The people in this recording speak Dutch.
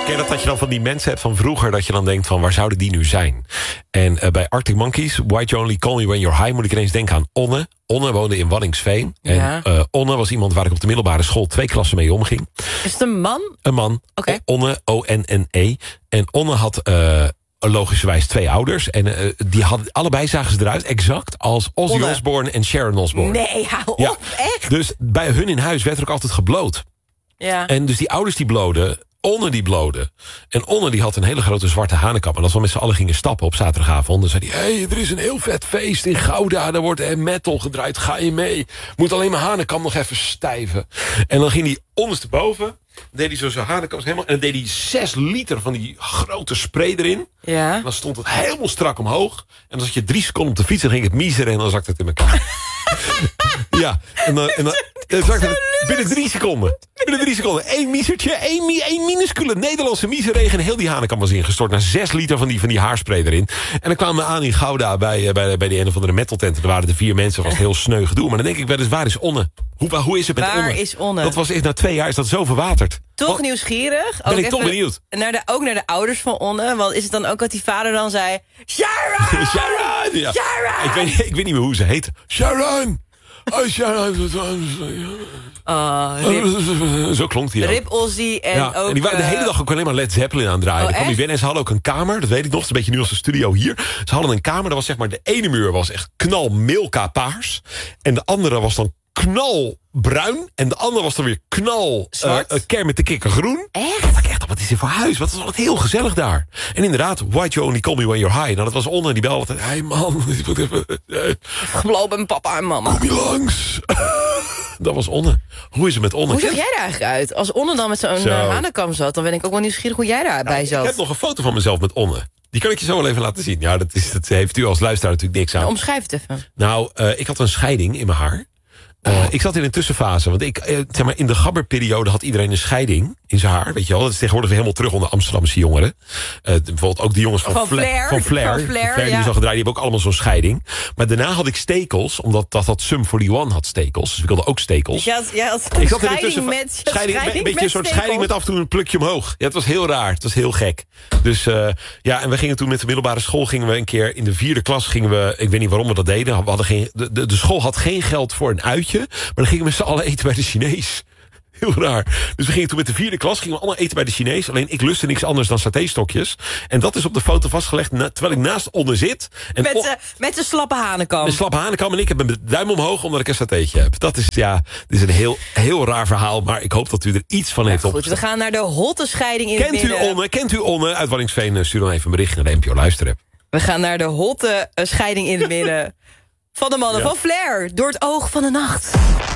Ken je dat je dan van die mensen hebt van vroeger... dat je dan denkt van waar zouden die nu zijn? En bij Arctic Monkeys, Why You Only Call Me When You're High... moet ik ineens denken aan Onne. Onne woonde in Waddinxveen. Ja. En Onne was iemand waar ik op de middelbare school 2 klassen mee omging. Is het een man? Een man. Oké. Onne, O-N-N-E. En Onne had logischerwijs 2 ouders. En die hadden, allebei zagen ze eruit exact als Ozzy Onne. Osbourne en Sharon Osbourne. Nee, hou op, Ja. echt? Dus bij hun in huis werd er ook altijd gebloot. Ja. En dus die ouders die bloden, Onne die blode. En Onne die had een hele grote zwarte hanenkam. En als we met z'n allen gingen stappen op zaterdagavond... dan zei hij, hey, er is een heel vet feest in Gouda. Daar wordt metal gedraaid, ga je mee? Moet alleen mijn hanenkam nog even stijven. En dan ging hij ondersteboven... deed hij zo zijn hanenkam helemaal... en dan deed hij 6 liter van die grote spray erin. Ja. En dan stond het helemaal strak omhoog. En dan zat je 3 seconden op de fiets... en ging het miezeren en dan zakte het in elkaar. Ja, en dan zakte het binnen 3 seconden. Binnen 3 seconden. 1 miezertje, 1 minuscule Nederlandse miezerregen... en heel die hanenkam was ingestort. Naar 6 liter van die haarspray erin. En dan kwamen we aan in Gouda bij die een of andere metaltent. Er waren er 4 mensen, was heel sneu gedoe. Maar dan denk ik wel eens, waar is Onne? Hoe is het met Onne? Waar is Onne? Dat was echt na 2 jaar is dat zo verwaterd. Toch nieuwsgierig? Ben ik toch benieuwd. Ook naar de ouders van Onne. Want is het dan ook dat die vader dan zei... Sharon! Sharon! Ja. Sharon! Ik weet niet meer hoe ze heet. Sharon! Oh, Sharon! Zo klonk die ook. Rip Ozzy en ook... En die waren de hele dag ook alleen maar Led Zeppelin aan het draaien. Dan kwam die binnen en ze hadden ook een kamer. Dat weet ik nog. Het is een beetje nu als de studio hier. Ze hadden een kamer. Dat was zeg maar de ene muur was echt knal milka paars. En de andere was dan knalbruin. En de andere was dan weer knal Kermit de Kikker groen. Echt? Ik dacht, wat is dit voor huis? Wat was altijd heel gezellig daar. En inderdaad, Why You Only Call Me When You're High. Nou, dat was Onne, die belde altijd. Hey man, Geloof en papa en mama. kom je langs? Dat was Onne. Hoe is het met Onne? Hoe zag jij er eigenlijk uit? Als Onne dan met zo'n hanenkam zat... dan ben ik ook wel nieuwsgierig hoe jij daarbij zat. Ik heb nog een foto van mezelf met Onne. Die kan ik je zo wel even laten zien. Ja, dat heeft u als luisteraar natuurlijk niks aan. Omschrijf het even. Nou, ik had een scheiding in mijn haar. Ik zat in een tussenfase. Want zeg maar, in de gabberperiode had iedereen een scheiding in zijn haar. Weet je wel, dat is tegenwoordig weer helemaal terug onder Amsterdamse jongeren. Bijvoorbeeld ook die jongens van Flair. Van Flair die we zo gedraaid, die hebben ook allemaal zo'n scheiding. Maar daarna had ik stekels, omdat dat Sum 41 had stekels. Dus ik wilde ook stekels. Dus jij had ik zat een beetje een soort scheiding met af en toe een plukje omhoog. Ja, het was heel raar. Het was heel gek. Dus en we gingen toen met de middelbare school... gingen we een keer in de 4e klas... ik weet niet waarom we dat deden. We hadden de school had geen geld voor een uitje. Maar dan gingen we z'n allen eten bij de Chinees. Heel raar. Dus we gingen toen met de 4e klas... gingen we allemaal eten bij de Chinees. Alleen ik lustte niks anders dan satéstokjes. En dat is op de foto vastgelegd... terwijl ik naast Onne zit. En met de slappe hanenkam. De slappe hanenkam en ik heb mijn duim omhoog... omdat ik een satéetje heb. Dat is, dit is een heel raar verhaal... maar ik hoop dat u er iets van heeft Goed, we gaan naar de hotte scheiding in het midden. Kent u Onne uit Waddinxveen? Stuur dan even een bericht naar de NPO Luisterapp. We gaan naar de hotte scheiding in het midden... van de mannen van Flair. Door het oog van de nacht.